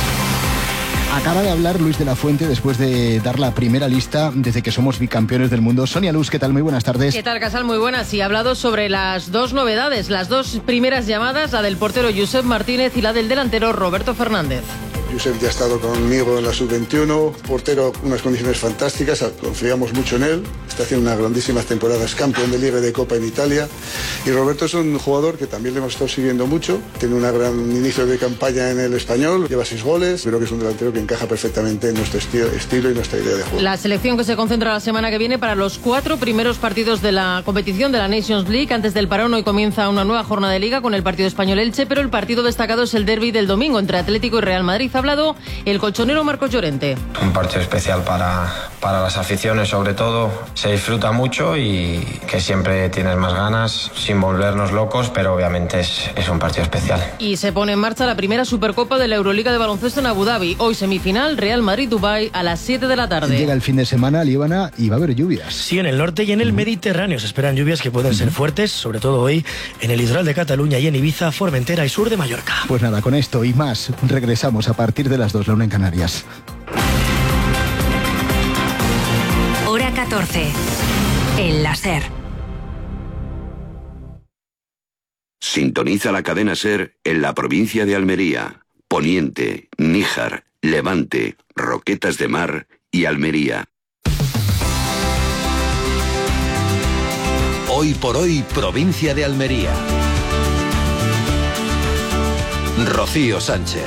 S21: Acaba de hablar Luis de la Fuente después de dar la primera lista desde que somos bicampeones del mundo. Sonia Luz, ¿qué tal? Muy buenas tardes.
S29: ¿Qué tal, Casal? Muy buenas. Y ha hablado sobre las dos novedades, las dos primeras llamadas, la del portero Josep Martínez y la del delantero Roberto Fernández.
S30: Josep ya ha estado conmigo en la sub veintiuno, portero, unas condiciones fantásticas, confiamos mucho en él, está haciendo unas grandísimas temporadas, campeón de Liga y de Copa en Italia. Y Roberto es un jugador que también le hemos estado siguiendo mucho, tiene un gran inicio de campaña en el Español, lleva seis goles, creo que es un delantero que encaja perfectamente en nuestro estilo, estilo y nuestra idea de juego.
S29: La selección que se concentra la semana que viene para los cuatro primeros partidos de la competición de la Nations League. Antes del parón hoy comienza una nueva jornada de Liga con el partido Español-Elche, pero el partido destacado es el derbi del domingo entre Atlético y Real Madrid. Ha hablado el colchonero Marcos Llorente.
S31: Un partido especial para, para las aficiones, sobre todo. Se
S6: se disfruta mucho y que siempre tienes más ganas, sin volvernos locos, pero obviamente es, es un partido especial.
S29: Y se pone en marcha la primera Supercopa de la Euroliga de baloncesto en Abu Dhabi. Hoy semifinal, Real Madrid-Dubái a las siete de la tarde.
S21: Llega el fin de semana, Líbana, y va a haber lluvias.
S3: Sí, en el norte y en el Mediterráneo se esperan lluvias que pueden ser fuertes, sobre todo hoy en el litoral de Cataluña y en Ibiza, Formentera y sur de Mallorca.
S21: Pues nada, con esto y más, regresamos a partir de las dos, la una en Canarias.
S20: Hora catorce. El láser.
S7: Sintoniza la cadena SER en la provincia de Almería, Poniente, Níjar, Levante, Roquetas de Mar y Almería.
S18: Hoy por hoy, provincia de Almería. Rocío Sánchez.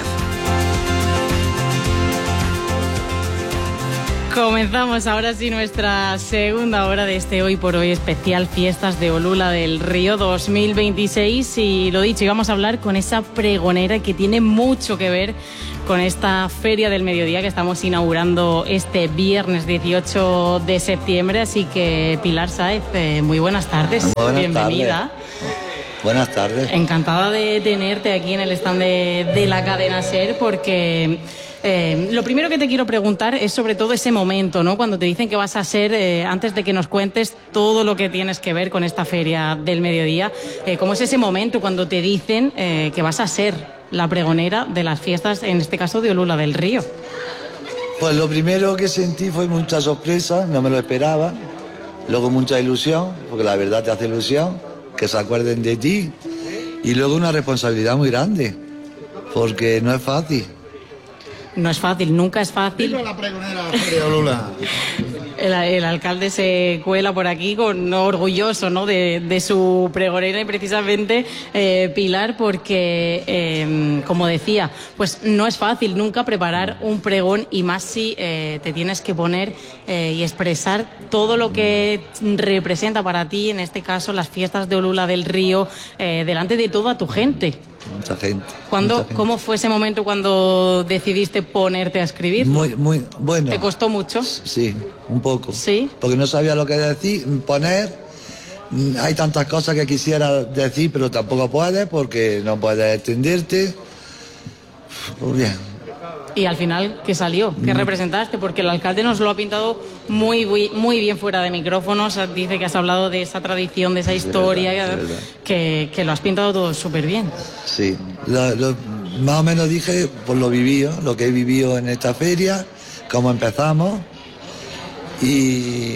S5: Comenzamos ahora sí nuestra segunda hora de este Hoy por Hoy especial Fiestas de Olula del Río dos mil veintiséis y lo dicho, íbamos a hablar con esa pregonera que tiene mucho que ver con esta Feria del Mediodía que estamos inaugurando este viernes dieciocho de septiembre, así que Pilar Sáez, eh, muy buenas tardes,
S9: buenas
S5: bienvenida.
S9: Tardes. Buenas tardes.
S5: Encantada de tenerte aquí en el stand de, de la cadena SER porque... Eh, lo primero que te quiero preguntar es sobre todo ese momento, ¿no? Cuando te dicen que vas a ser, eh, antes de que nos cuentes todo lo que tienes que ver con esta Feria del Mediodía, eh, ¿cómo es ese momento cuando te dicen eh, que vas a ser la pregonera de las fiestas, en este caso de Olula del Río?
S9: Pues lo primero que sentí fue mucha sorpresa, no me lo esperaba, luego mucha ilusión, porque la verdad te hace ilusión, que se acuerden de ti, y luego una responsabilidad muy grande, porque no es fácil.
S5: No es fácil, nunca es fácil.
S19: La pregonera de Olula.
S5: El, el alcalde se cuela por aquí con no, orgulloso, ¿no? de, de su pregonera y precisamente eh, Pilar, porque eh, como decía, pues no es fácil nunca preparar un pregón y más si eh, te tienes que poner eh, y expresar todo lo que representa para ti, en este caso las fiestas de Olula del Río, eh, delante de toda tu gente.
S9: Mucha gente.
S5: ¿Cuándo,
S9: mucha gente.
S5: ¿Cómo fue ese momento cuando decidiste ponerte a escribir?
S9: Muy, muy, bueno.
S5: ¿Te costó mucho?
S9: Sí, un poco.
S5: Sí.
S9: Porque no sabía lo que decir, poner. Hay tantas cosas que quisiera decir, pero tampoco puedes porque no puedes extenderte. Pues bien.
S5: Y al final, ¿qué salió? ¿Qué mm. representaste? Porque el alcalde nos lo ha pintado muy, muy, muy bien fuera de micrófonos. Dice que has hablado de esa tradición, de esa historia,
S9: sí, verdad,
S5: que, que lo has pintado todo súper bien.
S9: Sí, lo, lo, más o menos dije por lo vivido, lo que he vivido en esta feria, cómo empezamos. Y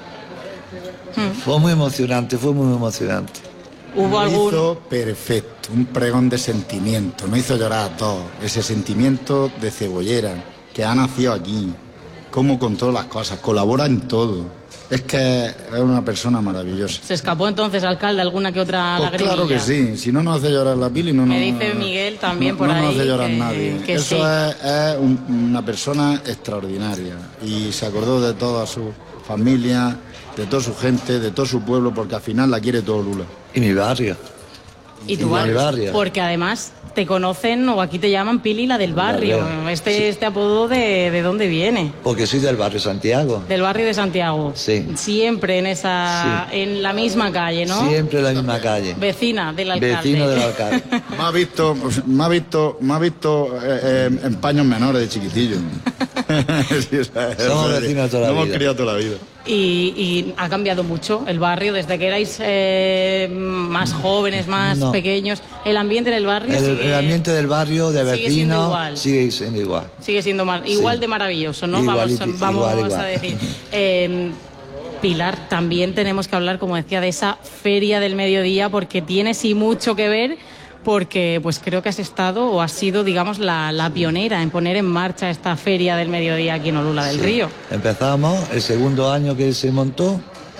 S9: mm. fue muy emocionante, fue muy emocionante.
S5: ¿Hubo algún...?
S19: Hizo perfecto, un pregón de sentimiento, me hizo llorar a todos, ese sentimiento de cebollera, que ha nacido aquí, cómo contó las cosas, colabora en todo, es que es una persona maravillosa.
S5: ¿Se escapó entonces, alcalde, alguna que otra
S19: pues
S5: lagrimilla?
S19: Claro que sí, si no nos hace llorar la Pili, no nos...
S5: Me dice Miguel también
S19: no,
S5: por
S19: no
S5: ahí.
S19: No nos hace llorar
S5: que,
S19: nadie,
S5: que
S19: eso
S5: sí.
S19: es, es un, una persona extraordinaria y se acordó de toda su familia, de toda su gente, de todo su pueblo, porque al final la quiere todo Olula.
S9: Y mi barrio.
S5: Y tu barrio, barrio. Porque además te conocen o aquí te llaman Pili la del barrio. barrio. Este, sí. este apodo de, de dónde viene.
S9: Porque soy del barrio Santiago.
S5: Del barrio de Santiago.
S9: Sí.
S5: Siempre en esa, sí. en la misma calle, ¿no?
S9: Siempre en la misma calle.
S5: Vecina del alcalde.
S9: Vecino del alcalde.
S19: me ha visto, me ha visto, me ha visto eh, eh, en paños menores de chiquitillo.
S9: sí, o sea, somos vecinos toda la vida.
S19: Hemos criado toda la vida.
S5: Y, y ha cambiado mucho el barrio desde que erais eh, más jóvenes, más no. pequeños. ¿El ambiente del barrio?
S9: El,
S5: sigue,
S9: el ambiente del barrio, de vecinos, sigue siendo igual.
S5: Sigue siendo mar, igual sí. de maravilloso, ¿no?
S9: Igual,
S5: vamos vamos
S9: igual, igual.
S5: a decir. Eh, Pilar, también tenemos que hablar, como decía, de esa Feria del Mediodía, porque tiene sí mucho que ver, porque pues creo que has estado o has sido, digamos, la, la pionera en poner en marcha esta Feria del Mediodía aquí en Olula del sí. Río.
S9: Empezamos el segundo año que se montó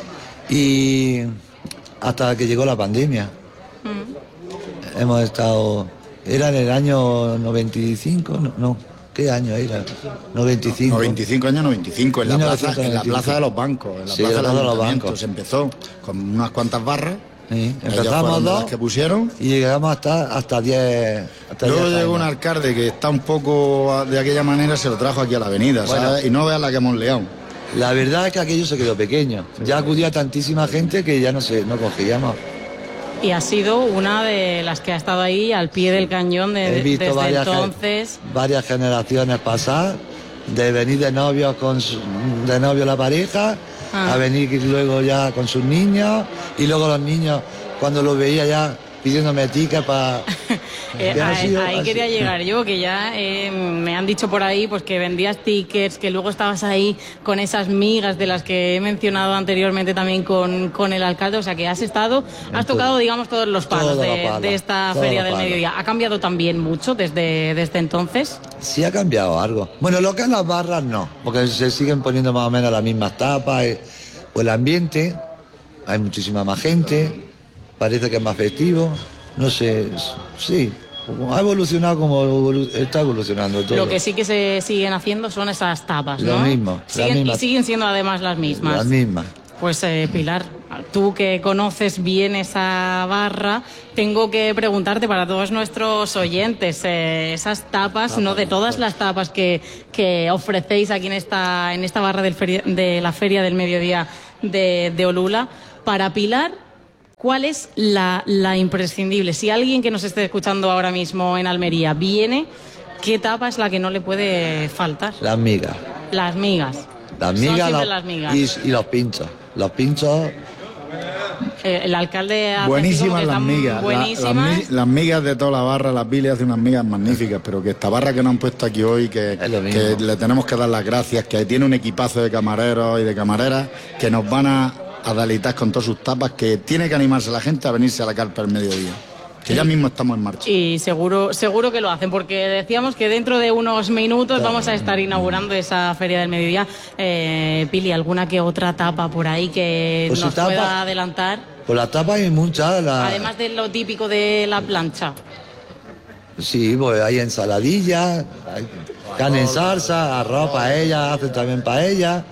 S9: y hasta que llegó la pandemia. Mm. Hemos estado... ¿Era en el año noventa y cinco? No, no. ¿Qué año era? noventa y cinco.
S19: noventa y cinco años, noventa y cinco, en la, plaza, en la plaza de los bancos, en la
S9: sí,
S19: plaza
S9: de los bancos.
S19: Se empezó con unas cuantas barras.
S9: Sí, empezamos dos
S19: las que pusieron
S9: y llegamos hasta hasta diez.
S19: Luego llegó un alcalde que está un poco de aquella manera, se lo trajo aquí a la avenida, bueno. ¿sabes? Y no veas la que hemos liado.
S9: La verdad es que aquello se quedó pequeño. Ya acudía tantísima gente que ya no sé, no cogíamos.
S5: Y ha sido una de las que ha estado ahí al pie del cañón de,
S9: He visto
S5: desde
S9: varias,
S5: entonces.
S9: varias generaciones pasar, de venir de novios con su, de novio la pareja, ah. a venir luego ya con sus niños, y luego los niños, cuando los veía ya pidiéndome tickets para...
S5: eh, ahí ahí quería llegar yo, que ya eh, me han dicho por ahí pues que vendías tickets, que luego estabas ahí con esas migas de las que he mencionado anteriormente también con, con el alcalde, o sea que has estado, has tocado digamos todos los palos de, pala, de esta Feria del Mediodía. ¿Ha cambiado también mucho desde, desde entonces?
S9: Sí ha cambiado algo. Bueno, lo que es las barras no, porque se siguen poniendo más o menos las mismas tapas, o el ambiente, hay muchísima más gente, parece que es más festivo, no sé, sí, ha evolucionado como evolu está evolucionando todo.
S5: Lo que sí que se siguen haciendo son esas tapas, ¿no?
S9: Lo mismo.
S5: Siguen,
S9: misma,
S5: y siguen siendo además las mismas.
S9: Las mismas.
S5: Pues eh, Pilar, tú que conoces bien esa barra, tengo que preguntarte para todos nuestros oyentes, eh, esas tapas, no de todas las tapas que, que ofrecéis aquí en esta, en esta barra del feria, de la Feria del Mediodía de, de Olula, para Pilar, ¿cuál es la, la imprescindible? Si alguien que nos esté escuchando ahora mismo en Almería viene, ¿qué tapa es la que no le puede faltar?
S9: Las migas.
S5: Las migas.
S9: Las migas,
S5: Son
S9: los,
S5: las migas.
S9: Y, y los pinchos. Los pinchos...
S5: Eh, el alcalde hace
S19: buenísimas las migas,
S5: buenísimas.
S19: La, las, las migas de toda la barra, las Billy hace unas migas magníficas, pero que esta barra que nos han puesto aquí hoy, que, que le tenemos que dar las gracias, que tiene un equipazo de camareros y de camareras que nos van a, a deleitar con todas sus tapas, que tiene que animarse la gente a venirse a la carpa al mediodía. Que ya mismo estamos en marcha.
S5: Y seguro, seguro que lo hacen, porque decíamos que dentro de unos minutos vamos a estar inaugurando esa Feria del Mediodía. Eh, Pili, ¿alguna que otra tapa por ahí que pues nos tapa, pueda adelantar?
S9: Pues la tapa hay muchas. La...
S5: Además de lo típico de la plancha.
S9: Sí, pues hay ensaladilla, hay carne en salsa, arroz paella, hacen también paella,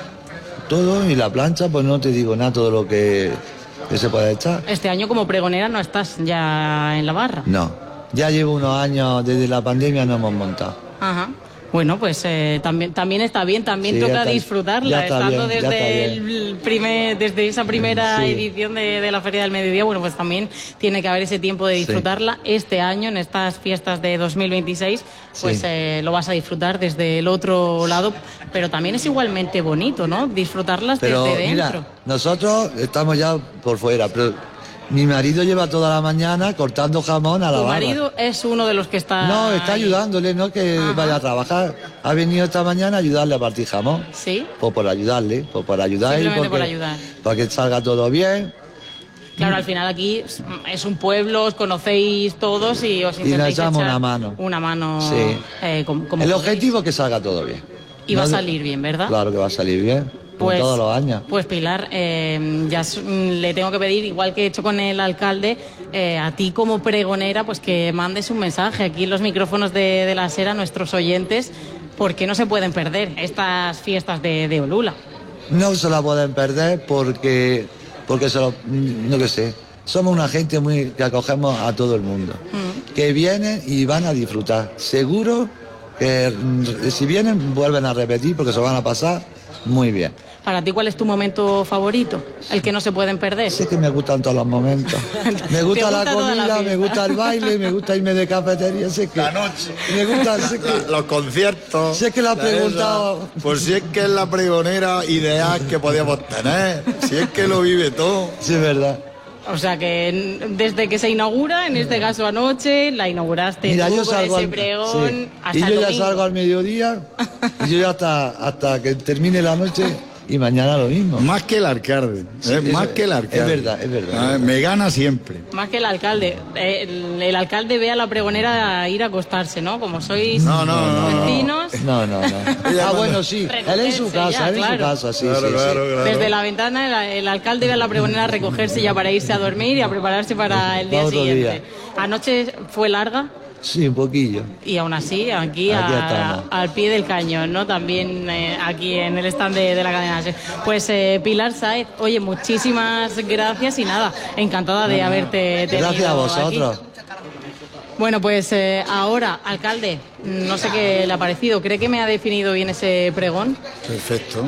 S9: todo. Y la plancha, pues no te digo nada, todo lo que... que se puede echar.
S5: Este año como pregonera no estás ya en la barra.
S9: No, ya llevo unos años, desde la pandemia no hemos montado.
S5: Ajá. Bueno, pues eh, también también está bien, también sí, toca está, disfrutarla, estando bien, desde el primer, desde esa primera sí. edición de, de la Feria del Mediodía, bueno, pues también tiene que haber ese tiempo de disfrutarla. Sí. Este año, en estas fiestas de dos mil veintiséis, pues sí. eh, lo vas a disfrutar desde el otro lado, pero también es igualmente bonito, ¿no? Disfrutarlas pero, desde dentro.
S9: Mira, nosotros estamos ya por fuera, pero... Mi marido lleva toda la mañana cortando jamón a la barra.
S5: ¿Tu marido es uno de los que está...?
S9: No, está
S5: ahí
S9: ayudándole, no que Ajá. vaya a trabajar. Ha venido esta mañana a ayudarle a partir jamón.
S5: ¿Sí?
S9: Pues por ayudarle, pues por ayudar.
S5: Simplemente
S9: porque,
S5: por ayudar.
S9: Para que salga todo bien.
S5: Claro, al final aquí es un pueblo, os conocéis todos y os intentáis
S9: y nos echamos
S5: echar
S9: una mano.
S5: Una mano.
S9: Sí.
S5: Eh, como, como
S9: El
S5: podéis.
S9: objetivo es que salga todo bien.
S5: Y no, va a salir bien, ¿verdad?
S9: Claro que va a salir bien.
S5: Pues,
S9: todos los años.
S5: Pues Pilar, eh, ya le tengo que pedir, igual que he hecho con el alcalde, eh, a ti como pregonera, pues que mandes un mensaje aquí en los micrófonos de, de la SER a nuestros oyentes, porque no se pueden perder estas fiestas de, de Olula.
S9: No se la pueden perder porque, porque se lo, no que sé, somos una gente muy que acogemos a todo el mundo, mm. que vienen y van a disfrutar. Seguro que si vienen vuelven a repetir porque se van a pasar muy bien.
S5: Para ti, ¿cuál es tu momento favorito? El que no se pueden perder.
S9: Sí, que me gustan todos los momentos. Me gusta, gusta la comida, la me gusta el baile, me gusta irme de cafetería. Sé que,
S19: la noche.
S9: Me gusta sé que,
S19: la, los conciertos.
S9: Sé que la has preguntado.
S19: Pues si es que es la pregonera ideal que podíamos tener. Si es que lo vive todo.
S9: Sí, es verdad.
S5: O sea que desde que se inaugura, en este caso anoche, la inauguraste
S9: Mira,
S5: tú
S9: yo
S5: con
S9: salgo
S5: ese
S9: al,
S5: pregón
S9: sí.
S5: hasta
S9: y yo
S5: el
S9: ya
S5: domingo.
S9: salgo al mediodía y yo ya hasta, hasta que termine la noche y mañana lo mismo.
S19: Más que el alcalde, sí, eh, más que el alcalde.
S9: Es verdad, es verdad.
S19: Ah, me gana siempre.
S5: Más que el alcalde. El, el alcalde ve a la pregonera ir a acostarse, ¿no? Como sois
S19: no, no,
S5: vecinos.
S9: No, no, no. Ah, bueno, sí. Él en su casa,
S5: ya,
S9: él en
S5: claro.
S9: su casa, sí,
S19: claro,
S9: sí,
S19: claro,
S9: sí.
S19: Claro.
S5: Desde la ventana el, el alcalde ve a la pregonera a recogerse ya para irse a dormir y a prepararse para el día siguiente. Día. Anoche fue larga.
S9: Sí, un poquillo.
S5: Y aún así, aquí, aquí a, al pie del cañón, ¿no? También eh, aquí en el stand de, de la cadena. Pues eh, Pilar Sáez, oye, muchísimas gracias y nada, encantada de haberte tenido.
S9: Gracias a vosotros.
S5: Aquí. Bueno, pues eh, ahora, alcalde, no sé qué le ha parecido. ¿Cree que me ha definido bien ese pregón?
S19: Perfecto.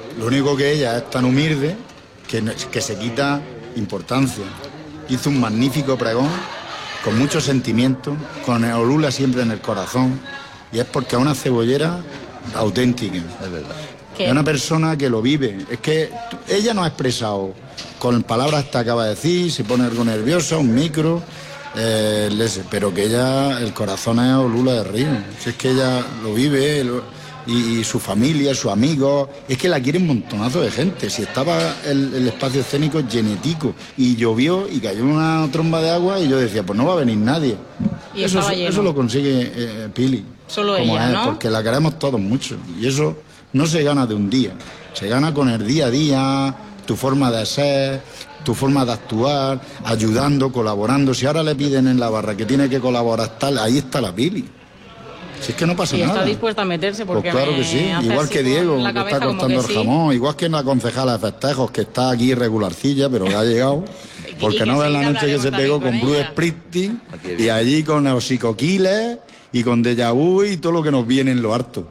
S9: Lo único que ella es tan humilde que, que se quita importancia. Hizo un magnífico pregón, con mucho sentimiento, con el Olula siempre en el corazón, y es porque es una cebollera auténtica. Es verdad. ¿Qué? Es una persona que lo vive. Es que ella no ha expresado con palabras que acaba de decir, se pone algo nerviosa, un micro, eh, les, pero que ella, el corazón es Olula de Río. Si es que ella lo vive, lo, y, y su familia, sus amigos, es que la quiere un montonazo de gente. Si estaba el, el espacio escénico llenetico, y llovió y cayó una tromba de agua, y yo decía, pues no va a venir nadie.
S5: Y
S9: eso, eso lo consigue eh, Pili.
S5: Solo
S9: como
S5: ella,
S9: es,
S5: ¿no?
S9: Porque la queremos todos mucho, y eso no se gana de un día, se gana con el día a día, tu forma de ser, tu forma de actuar, ayudando, colaborando. Si ahora le piden en la barra que tiene que colaborar tal, ahí está la Pili. Si es que no pasa
S5: y
S9: nada.
S5: Y está dispuesta a meterse porque
S9: pues claro que sí, igual que Diego, que está cortando el jamón, sí. Igual que la concejala de festejos, que está aquí regularcilla, pero que ha llegado. Porque no ves la noche que se pegó con, con Bruce Springsteen, y allí con los psicoquiles y con Deja Vu y todo lo que nos viene en lo harto.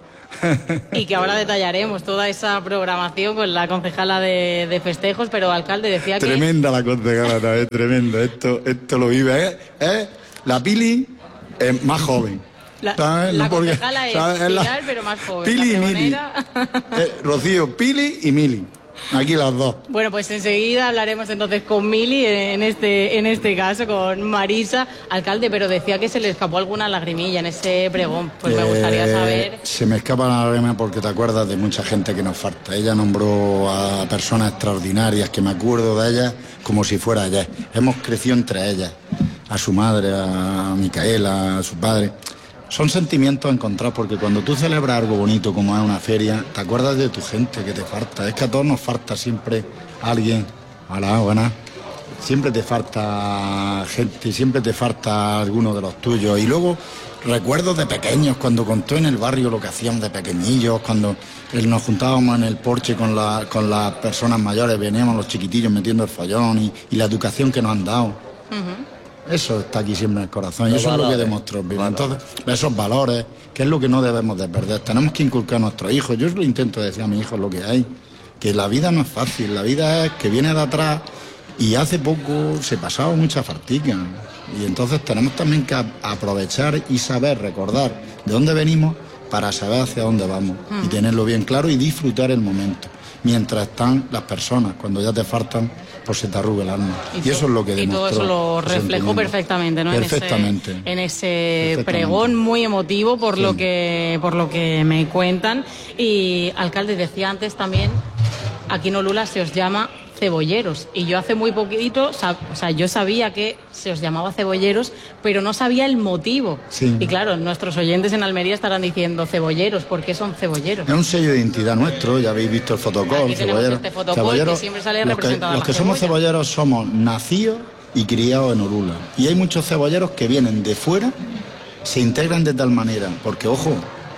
S5: Y que ahora detallaremos toda esa programación con la concejala de, de festejos, pero alcalde decía
S9: tremenda que... Tremenda la concejala también, tremenda. Esto, esto lo vive, ¿eh? ¿Eh? La Pili es más joven.
S5: La, la no porque, concejala es Pilar, la... pero más joven.
S9: Pili y Mili. Eh, Rocío, Pili y Mili. Aquí las dos.
S5: Bueno, pues enseguida hablaremos entonces con Mili, en este, en este caso, con Marisa. Alcalde, pero decía que se le escapó alguna lagrimilla en ese pregón. Pues me gustaría saber...
S9: Eh, se me escapa la lágrima porque te acuerdas de mucha gente que nos falta. Ella nombró a personas extraordinarias, que me acuerdo de ellas como si fuera ella. Hemos crecido entre ellas. A su madre, a Micaela, a su padre... Son sentimientos encontrados, porque cuando tú celebras algo bonito como es una feria, te acuerdas de tu gente que te falta. Es que a todos nos falta siempre alguien. Hola, buenas. Siempre te falta gente, siempre te falta alguno de los tuyos. Y luego recuerdos de pequeños, cuando contó en el barrio lo que hacíamos de pequeñillos, cuando nos juntábamos en el porche con, la, con las personas mayores, veníamos los chiquitillos metiendo el follón y, y la educación que nos han dado. Uh-huh. Eso está aquí siempre en el corazón, y eso valores, es lo que demostró Viva. Entonces, esos valores, que es lo que no debemos de perder. Tenemos que inculcar a nuestros hijos. Yo lo intento decir a mis hijos lo que hay, que la vida no es fácil, la vida es que viene de atrás, y hace poco se pasaba mucha fatiga. Y entonces tenemos también que aprovechar y saber recordar de dónde venimos para saber hacia dónde vamos, mm. y tenerlo bien claro y disfrutar el momento. Mientras están las personas, cuando ya te faltan, pues se te arruga el alma. Y, y eso es lo que demostró.
S5: Y todo eso lo reflejó perfectamente, ¿no?
S9: Perfectamente.
S5: En ese, en ese pregón muy emotivo, por sí. lo que por lo que me cuentan. Y, alcalde, decía antes también, aquí en Olula se os llama cebolleros. Y yo hace muy poquito, o sea, yo sabía que se os llamaba cebolleros, pero no sabía el motivo. Sí. Y claro, nuestros oyentes en Almería estarán diciendo cebolleros. ¿Por qué son cebolleros?
S9: Es un sello de identidad nuestro, ya habéis visto el fotocall.
S5: Cebollero. Este fotocall cebollero, que siempre sale representado.
S9: Los que, los que somos cebolleros somos nacidos y criados en Olula. Y hay muchos cebolleros que vienen de fuera, se integran de tal manera, porque ojo,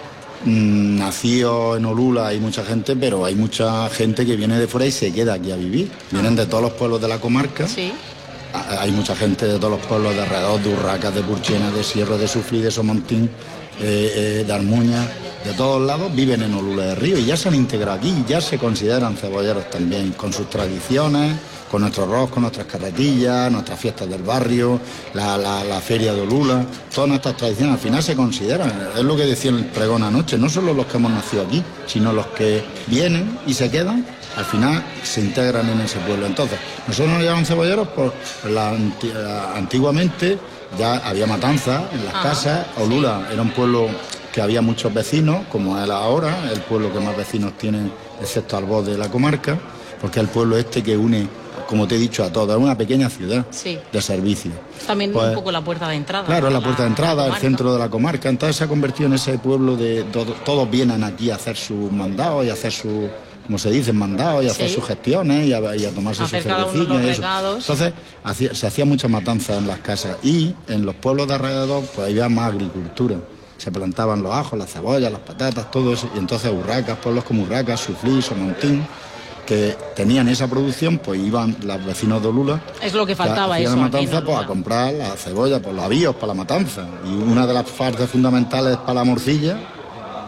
S9: mmm, nacido en Olula hay mucha gente, pero hay mucha gente que viene de fuera y se queda aquí a vivir. Vienen de todos los pueblos de la comarca.
S5: Sí.
S9: Hay mucha gente de todos los pueblos de alrededor, de Urraca, de Purchena, de Sierra, de Suflí, de Somontín, eh, eh, de Armuña, de todos lados, viven en Olula de Río y ya se han integrado aquí, ya se consideran cebolleros también, con sus tradiciones, con nuestro arroz, con nuestras carretillas, nuestras fiestas del barrio, la, la, la feria de Olula, todas nuestras tradiciones al final se consideran. Es lo que decía el pregón anoche, no solo los que hemos nacido aquí, sino los que vienen y se quedan, al final se integran en ese pueblo. Entonces, nosotros nos llaman cebolleros por la, antiguamente ya había matanzas en las ah, casas. Olula sí. Era un pueblo que había muchos vecinos, como es ahora, el pueblo que más vecinos tiene, excepto Alboz de la comarca, porque es el pueblo este que une, como te he dicho, a todos, es una pequeña ciudad sí. de servicio.
S5: También pues, un poco la puerta de entrada.
S9: Claro, es la puerta de entrada, el centro de la comarca, entonces se ha convertido en ese pueblo de todo, todos vienen aquí a hacer sus mandados y a hacer su, como se dice, mandados y a sí. hacer sus gestiones y a, y a tomarse sus cervecillas y eso. Entonces hacía, se hacía mucha matanza en las casas y en los pueblos de alrededor pues había más agricultura. Se plantaban los ajos, las cebollas, las patatas, todo eso, y entonces Urracas, pueblos como Urracas, Suflí, Somontín, que tenían esa producción, pues iban los vecinos de Olula.
S5: Es lo que faltaba, eso.
S9: La matanza, pues a comprar la cebolla, pues los avíos para la matanza. Y una de las partes fundamentales para la morcilla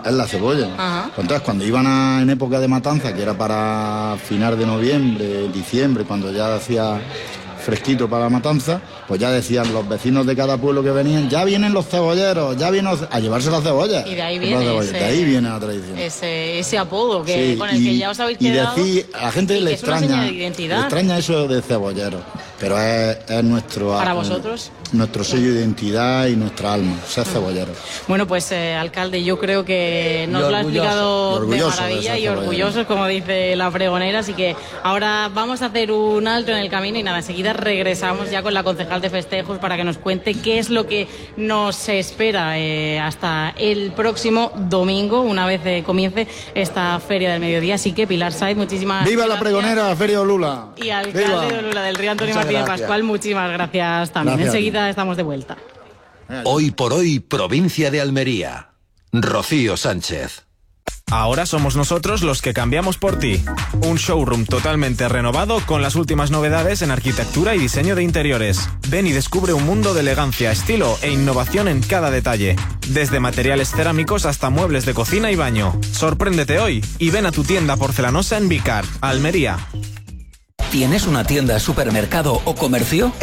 S29: es la cebolla.
S30: Ajá.
S29: Entonces, cuando iban a, en época de matanza, que era para final de noviembre, diciembre, cuando ya hacía fresquito para la matanza, pues ya decían los vecinos de cada pueblo que venían, ya vienen los cebolleros, ya vienen a llevarse las cebollas.
S5: Y de ahí viene, ese,
S29: de ahí viene la tradición.
S5: Ese, ese apodo que,
S29: Sí,
S5: con el
S29: y,
S5: que ya os habéis
S29: y
S5: quedado.
S29: decir, a la gente
S5: y
S29: le
S5: que es una
S29: extraña,
S5: señal de
S29: le
S5: identidad.
S29: extraña eso de cebollero, pero es, es nuestro,
S5: Para
S29: eh,
S5: vosotros.
S29: nuestro sello de identidad y nuestra alma, ser cebollero.
S5: Bueno, pues eh, alcalde, yo creo que nos
S29: Y
S5: lo ha
S29: orgulloso,
S5: explicado
S29: y
S5: de
S29: orgulloso de
S5: maravilla
S29: ser
S5: y
S29: cebollero.
S5: orgullosos, como dice la pregonera, así que ahora vamos a hacer un alto en el camino y nada, enseguida regresamos ya con la concejal de festejos para que nos cuente qué es lo que nos espera eh, hasta el próximo domingo, una vez eh, comience esta Feria del Mediodía. Así que Pilar Saiz, muchísimas
S29: ¡Viva
S5: gracias.
S29: la pregonera, Feria Olula!
S5: Y alcalde
S29: ¡Viva!
S5: de Olula del Río, Antonio
S29: Muchas
S5: Martínez
S29: gracias.
S5: Pascual, muchísimas gracias también.
S18: Gracias a ti.
S5: Enseguida estamos de vuelta.
S18: Hoy por hoy, provincia de Almería. Rocío Sánchez.
S8: Ahora somos nosotros los que cambiamos por ti. Un showroom totalmente renovado con las últimas novedades en arquitectura y diseño de interiores. Ven y descubre un mundo de elegancia, estilo e innovación en cada detalle. Desde materiales cerámicos hasta muebles de cocina y baño. Sorpréndete hoy y ven a tu tienda porcelanosa en Vicar, Almería.
S10: ¿Tienes una tienda, supermercado o comercio?